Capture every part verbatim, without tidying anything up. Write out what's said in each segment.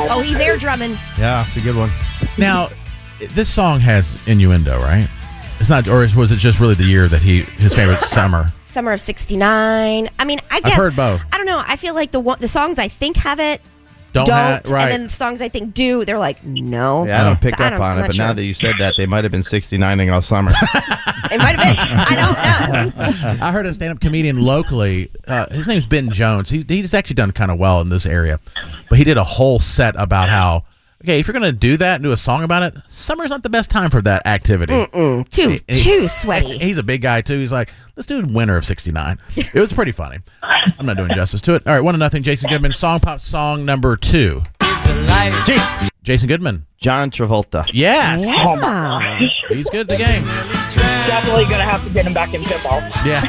Oh, he's air drumming. Yeah, it's a good one. Now, this song has innuendo, right? It's not, or was it just really the year that he his favorite summer? Summer of sixty-nine. I mean, I guess. I've heard both. I don't know. I feel like the one, the songs I think have it don't, don't have, right. and then the songs I think do, they're like, no. Yeah, I don't pick So I up don't- on I'm it, not but sure. now that you said that, they might have been sixty-nining all summer. It might have been. I don't know. I heard a stand-up comedian locally. Uh, his name's Ben Jones. He's he's actually done kind of well in this area, but he did a whole set about how okay, if you're gonna do that and do a song about it, summer's not the best time for that activity. Mm-mm. Too He- too sweaty. He's a big guy too. He's like, let's do winter of sixty-nine. It was pretty funny. I'm not doing justice to it. All right, one to nothing. Jason Goodman. Song pop song number two. Jeez. Jason Goodman. John Travolta. Yes, Yeah. he's good at the game. Definitely going to have to get him back in football. Yeah.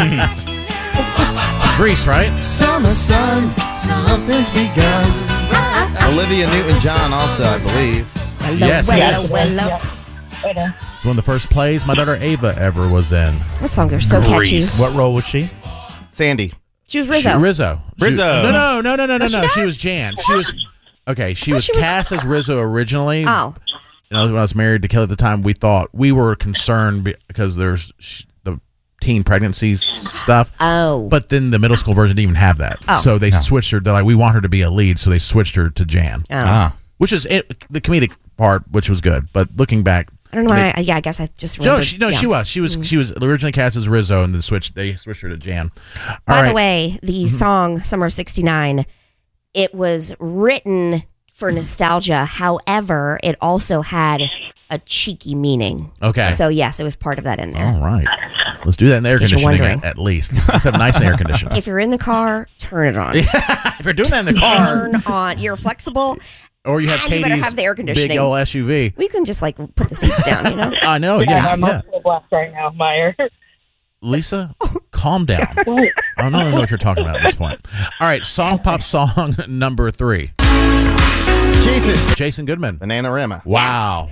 Grease, right? Summer sun, something's begun. Olivia Newton-John also, I believe. Hello, Yes, hello, yes. hello. It's one of the first plays my daughter Ava ever was in. Those songs are so Grease. catchy. What role was she? Sandy. She was Rizzo. She, Rizzo. She- Rizzo. no, no, no, no, no, no, Was she no. not? She was Jan. She was okay. She was she was- cast as Rizzo originally. Oh. You know, when I was married to Kelly at the time, we thought we were concerned be- because there's sh- the teen pregnancy stuff. Oh. But then the middle school version didn't even have that. Oh. So they switched her. They're like, we want her to be a lead, so they switched her to Jan, Oh. Ah. which is it, the comedic part, which was good. But looking back, I don't know why. I, yeah, I guess I just no, remembered. she, no, yeah. she was. She was. She was originally cast as Rizzo, and then switched. They switched her to Jan. All By right. the way, the song Summer of sixty-nine, it was written for nostalgia. However, it also had a cheeky meaning. Okay. So, yes, it was part of that in there. All right. Let's do that in the air In case you're conditioning wondering. at, at least. Let's have nice air conditioning. If you're in the car, turn it on. If you're doing that in the car, Turn on. You're flexible. or you have And you better Katie's have the air conditioning. big old S U V. We can just like put the seats down, you know? I know. Yeah, Yeah. I'm yeah. on full blast right now, Meyer. Lisa, calm down. I don't know what you're talking about at this point. All right. Song pop song number three. Jesus. Jason Goodman. Bananarama. Wow.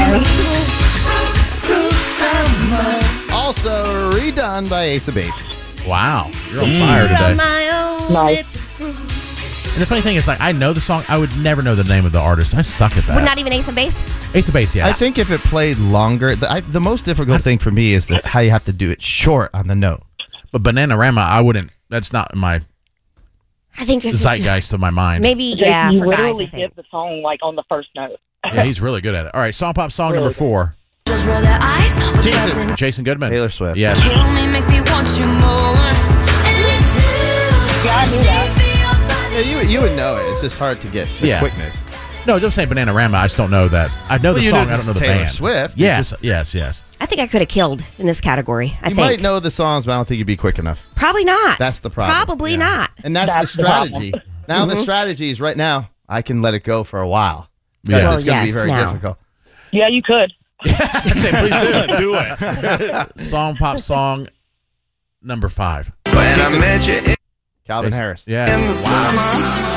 Also redone by Ace of Base. Wow. You're on fire On today. my own. Nice. And the funny thing is, like, I know the song. I would never know the name of the artist. I suck at that. Would not even Ace of Base? Ace of Base, yes. I think if it played longer, the, I, the most difficult thing for me is that how you have to do it short on the note. But Bananarama, I wouldn't. That's not in my I think it's zeitgeist of my mind. maybe, yeah, you for guys, I literally think. give the song like on the first note. Yeah, he's really good at it. All right. Song pop song Really number four. Just roll their eyes. What Jesus. doesn't Jason Goodman. Taylor Swift. Yes. kill me makes me want you more. And it's new. Yeah, I knew that. Shape your body. Yeah, you, you would know it. It's just hard to get the Yeah. quickness. No, don't say Bananarama. I just don't know that. I know Well, the you song. know I don't know the Taylor band. Swift. You Yes. just- Yes. Yes. I think I could have killed in this category. I You think. might know the songs, but I don't think you'd be quick enough. Probably not. That's the problem. Probably Yeah. not. And that's, That's the the problem. strategy. Now the strategy is right now, I can let it go for a while. Yeah. Yeah. Well, It's going to yes, be very now. difficult. Yeah, you could. Say, please do. do it. Song pop song number five. When I met you Calvin Harris. Yeah. in the summer.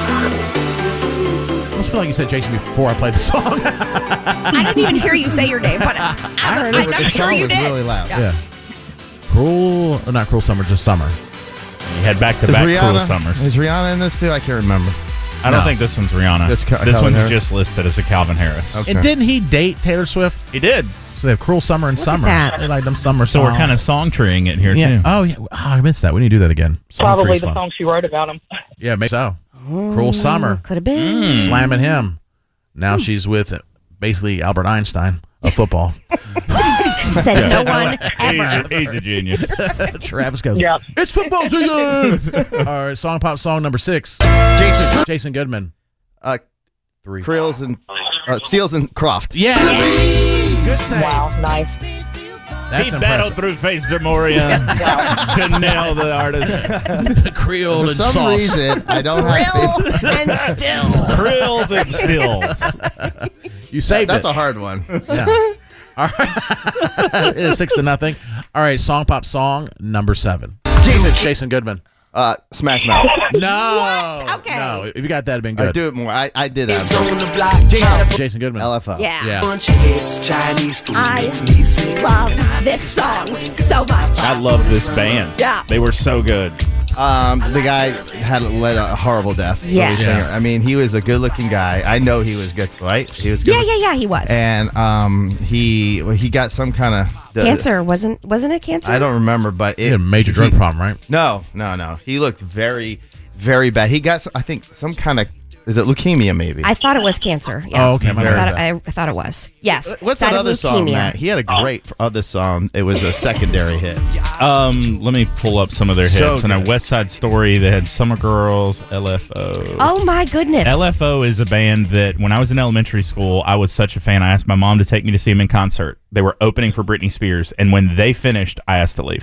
I almost feel like you said Jason before I played the song. I didn't even hear you say your name, but I, I heard I, it, but I'm the sure song you was did. really loud. yeah. Cruel, or not Cruel Summer, just Summer. You had back to Is back Rihanna, Cruel Summers. is Rihanna in this too? I can't remember. I don't No. think this one's Rihanna. It's Ca- this Calvin one's Harris? just listed as a Calvin Harris. Okay. And didn't he date Taylor Swift? He did. So they have Cruel Summer and Look at Summer. that. They like them summer So songs. we're kind of song treeing it here yeah. too. Oh, yeah. Oh, I missed that. We need to do that again. Song Probably tree's the fun. song she wrote about him. Yeah, maybe so. Cruel Summer. Could have been. Slamming him. Now she's with uh, basically Albert Einstein of football. Said no one ever. He's, he's a genius. Travis goes, Yeah. it's football season! All right, song pop song number six. Jason. Jason Goodman. Uh, Three. Krills and uh, Steels and Croft. Yeah. Good save. Wow, nice. That's he battled impressive. through Face Demoria to nail the artist. Creole For and some sauce. reason, I don't have Real and still. Krills and stills. You saved That's it. a hard one. Yeah. All right. It is six to nothing. All right, song pop song number seven. Jesus. Jason Goodman. Uh, Smash Mouth. No. What? Okay. No. If you got that, it'd been I good. do it more. I, I did It's that. on the block. Jason Goodman. L F O. Yeah. Yeah. Bunch of hits, Chinese food I makes me sick. love this song so much. I love this band. Yeah. They were so good. Um, the guy had led a horrible death. the Yes. lead singer. I mean, he was a good-looking guy. I know he was good, right? He was good. Yeah, yeah, yeah. He was And um, he well, he got some kind of cancer. Wasn't wasn't it cancer? I don't remember, but He had a major drug he- problem, right? No, no, no. He looked very, very bad. He got, some, I think, some kind of. Is it leukemia? Maybe. I thought it was cancer. Yeah. Oh, okay. My I Very thought, bad. it, I, I thought it was. Yes. What's Died that of other song, leukemia. Matt? He had a great other song. It was a secondary hit. Um, let me pull up some of their hits. So In a good. West Side Story, they had Summer Girls, L F O. Oh my goodness. L F O is a band that when I was in elementary school, I was such a fan. I asked my mom to take me to see them in concert. They were opening for Britney Spears, and when they finished, I asked to leave.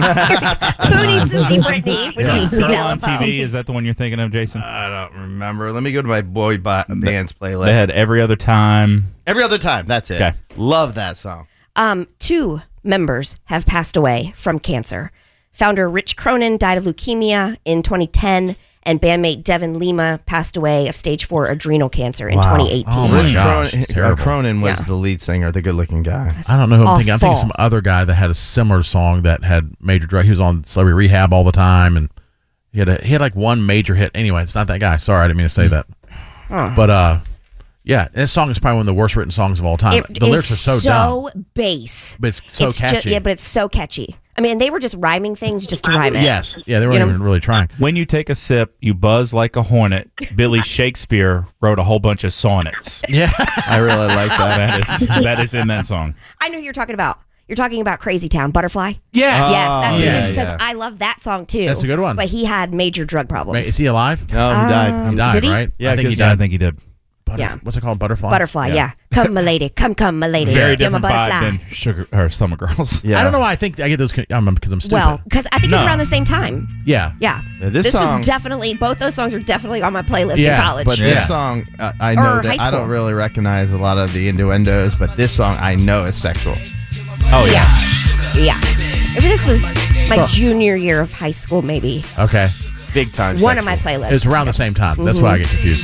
Who needs to see Britney when you've seen Girl L on F O? T V, is that the one you're thinking of, Jason? I don't remember. Let me go to my boy ba- bands playlist. They had Every Other Time. Every Other Time. That's it. Okay. Love that song. Um, two members have passed away from cancer. Founder Rich Cronin died of leukemia in twenty ten, and bandmate Devin Lima passed away of stage four adrenal cancer in Wow. twenty eighteen. Oh my Rich gosh, Cronin, uh, terrible. Cronin was Yeah. the lead singer, the good-looking guy. I don't know who I'm thinking. I'm thinking Awful. some other guy that had a similar song that had major drug. He was on Celebrity Rehab all the time, and he had a, he had like one major hit. Anyway, it's not that guy. Sorry, I didn't mean to say that. But uh, yeah, this song is probably one of the worst written songs of all time. It the lyrics are is so, dumb, bass. but it's so It's ju- catchy. yeah, but it's so catchy. I mean, they were just rhyming things just to rhyme it. yes, yeah, they weren't You know- even really trying. When you take a sip, you buzz like a hornet. Billy Shakespeare wrote a whole bunch of sonnets. Yeah, I really like that. That is that is in that song. I know who you're talking about. You're talking about Crazy Town, Butterfly. yes. yes, that's yeah, who it is, because yeah. I love that song too. That's a good one. But he had major drug Wait, problems. is he alive? No, he died. He died, did he? right? Yeah, I think he 'cause- Yeah, I died. think he did. Butter- Yeah. What's it called? Butterfly. Butterfly, yeah. Come, my lady. Come, come, my lady. Very You're my different vibe butterfly. than Sugar or Summer Girls. Yeah. I don't know why I think I get those. con- I'm because I'm stupid. Well, because I think it's No. around the same time. yeah. Yeah. Yeah, this this song- was definitely, both those songs are definitely on my playlist Yeah, in college. But this Yeah. song, uh, I know Or that high I don't school. really recognize a lot of the innuendos, but this song I know is sexual. Oh yeah. yeah. Maybe this was my junior year of high school, maybe. Okay. Big time. One of sexual. my playlists. It's around the same time. That's why I get confused.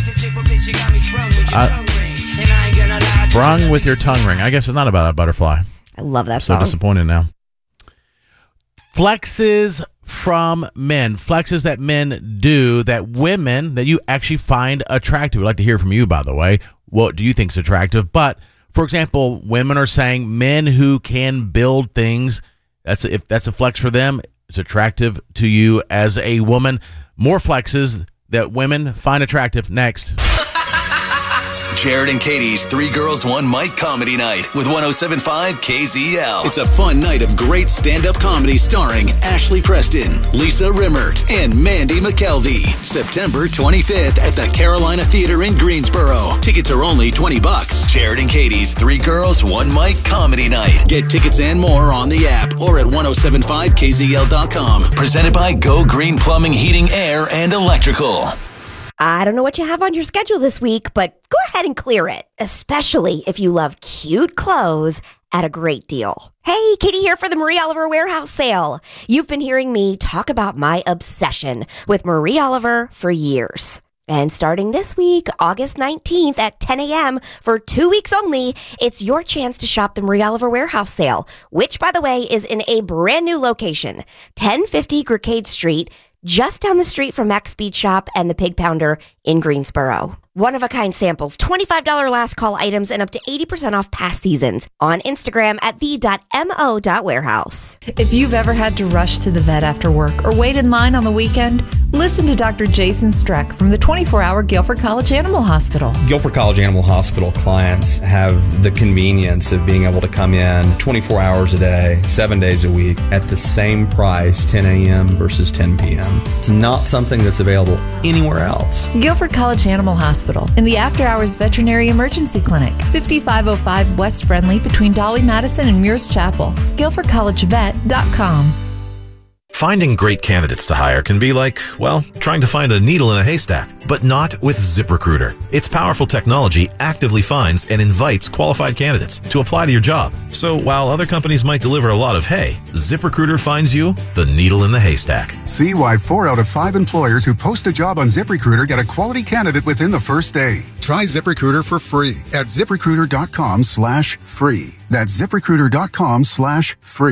Uh, Sprung with your tongue ring. I guess it's not about a butterfly. I love that So song. disappointed now. Flexes from men. Flexes that men do that women that you actually find attractive. We'd like to hear from you, by the way. What do you think is attractive? But, for example, women are saying men who can build things, that's if that's a flex for them, it's attractive to you as a woman. More flexes that women find attractive next. Jared and Katie's Three Girls, One Mic Comedy Night with one oh seven point five K Z L. It's a fun night of great stand-up comedy starring Ashley Preston, Lisa Rimmert, and Mandy McKelvey. September twenty-fifth at the Carolina Theater in Greensboro. Tickets are only twenty bucks. Jared and Katie's Three Girls, One Mic Comedy Night. Get tickets and more on the app or at ten seventy-five K Z L dot com. Presented by Go Green Plumbing, Heating, Air, and Electrical. I don't know what you have on your schedule this week, but go ahead and clear it, especially if you love cute clothes at a great deal. Hey, Katie here for the Marie Oliver Warehouse sale. You've been hearing me talk about my obsession with Marie Oliver for years. And starting this week, August nineteenth at ten a.m. for two weeks only, it's your chance to shop the Marie Oliver Warehouse sale, which, by the way, is in a brand new location, ten fifty Gracade Street, just down the street from Max Speed Shop and the Pig Pounder in Greensboro. One-of-a-kind samples, twenty-five dollars last call items, and up to eighty percent off past seasons. On Instagram at the dot mo dot warehouse. If you've ever had to rush to the vet after work or wait in line on the weekend, listen to Doctor Jason Streck from the twenty-four hour Guilford College Animal Hospital. Guilford College Animal Hospital clients have the convenience of being able to come in twenty-four hours a day, seven days a week at the same price, ten a.m. versus ten p.m. It's not something that's available anywhere else. Guilford College Animal Hospital in the After Hours Veterinary Emergency Clinic, fifty-five oh five West Friendly between Dolly Madison and Muirs Chapel. Guilford College Vet dot com. Finding great candidates to hire can be like, well, trying to find a needle in a haystack, but not with ZipRecruiter. Its powerful technology actively finds and invites qualified candidates to apply to your job. So while other companies might deliver a lot of hay, ZipRecruiter finds you the needle in the haystack. See why four out of five employers who post a job on ZipRecruiter get a quality candidate within the first day. Try ZipRecruiter for free at ZipRecruiter dot com slash free. That's ZipRecruiter dot com slash free.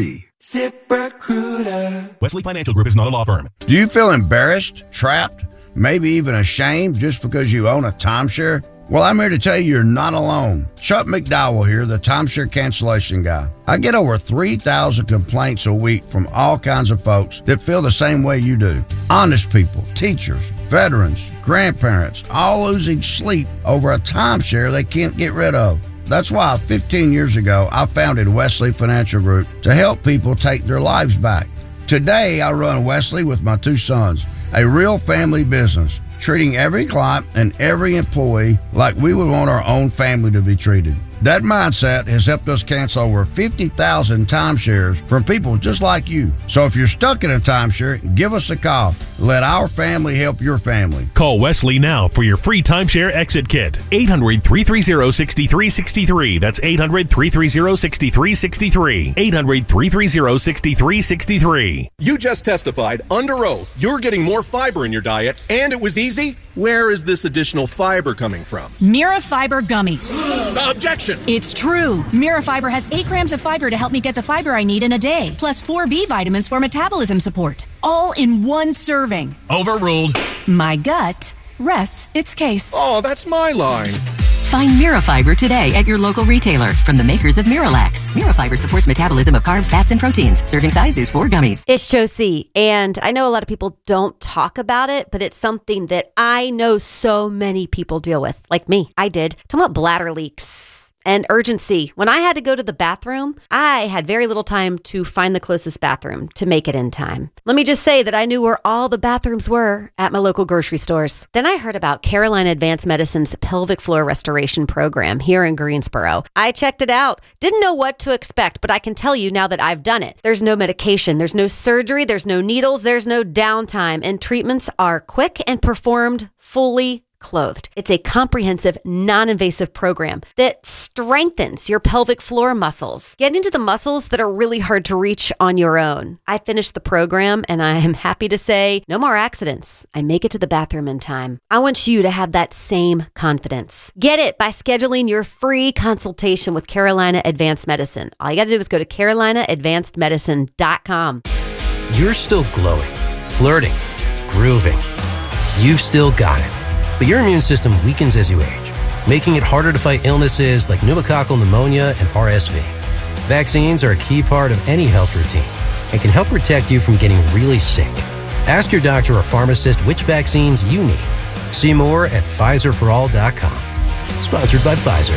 ZipRecruiter. Wesley Financial Group is not a law firm. Do you feel embarrassed, trapped, maybe even ashamed just because you own a timeshare? Well, I'm here to tell you you're not alone. Chuck McDowell here, the timeshare cancellation guy. I get over three thousand complaints a week from all kinds of folks that feel the same way you do. Honest people, teachers, veterans, grandparents, all losing sleep over a timeshare they can't get rid of. That's why fifteen years ago, I founded Wesley Financial Group to help people take their lives back. Today, I run Wesley with my two sons, a real family business, treating every client and every employee like we would want our own family to be treated. That mindset has helped us cancel over fifty thousand timeshares from people just like you. So if you're stuck in a timeshare, give us a call. Let our family help your family. Call Wesley now for your free timeshare exit kit. eight hundred, three three zero, six three six three. That's eight hundred, three three zero, six three six three. eight hundred, three three zero, six three six three. You just testified under oath you're getting more fiber in your diet, and it was easy? Where is this additional fiber coming from? Mira Fiber Gummies. Objection! It's true. Mira Fiber has eight grams of fiber to help me get the fiber I need in a day, plus four B vitamins for metabolism support. All in one serving. Overruled. My gut rests its case. Oh, that's my line. Find Mira Fiber today at your local retailer from the makers of Miralax. Mira Fiber supports metabolism of carbs, fats, and proteins. Serving size is four gummies. It's Josie, and I know a lot of people don't talk about it, but it's something that I know so many people deal with, like me. I did. Talking about bladder leaks and urgency. When I had to go to the bathroom, I had very little time to find the closest bathroom to make it in time. Let me just say that I knew where all the bathrooms were at my local grocery stores. Then I heard about Carolina Advanced Medicine's pelvic floor restoration program here in Greensboro. I checked it out. Didn't know what to expect, but I can tell you now that I've done it. There's no medication, there's no surgery, there's no needles, there's no downtime, and treatments are quick and performed fully clothed. It's a comprehensive, non-invasive program that strengthens your pelvic floor muscles. Get into the muscles that are really hard to reach on your own. I finished the program and I am happy to say no more accidents. I make it to the bathroom in time. I want you to have that same confidence. Get it by scheduling your free consultation with Carolina Advanced Medicine. All you got to do is go to carolina advanced medicine dot com. You're still glowing, flirting, grooving. You've still got it. But your immune system weakens as you age, making it harder to fight illnesses like pneumococcal pneumonia and R S V. Vaccines are a key part of any health routine and can help protect you from getting really sick. Ask your doctor or pharmacist which vaccines you need. See more at Pfizer for all dot com. Sponsored by Pfizer.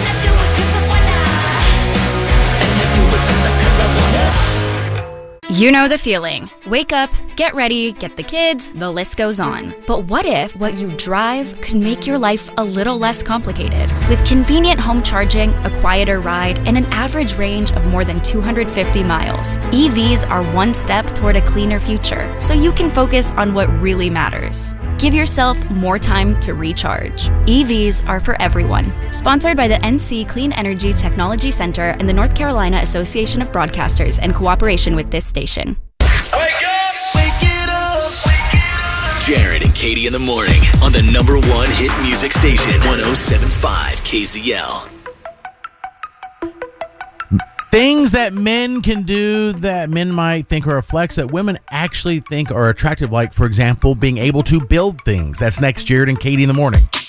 You know the feeling. Wake up, get ready, get the kids, the list goes on. But what if what you drive could make your life a little less complicated? With convenient home charging, a quieter ride, and an average range of more than two hundred fifty miles, E Vs are one step toward a cleaner future, so you can focus on what really matters. Give yourself more time to recharge. E Vs are for everyone. Sponsored by the N C Clean Energy Technology Center and the North Carolina Association of Broadcasters in cooperation with this station. Jared and Katie in the morning on the number one hit music station, one oh seven point five K Z L. Things that men can do that men might think are a flex that women actually think are attractive, like, for example, being able to build things. That's next, Jared and Katie in the morning.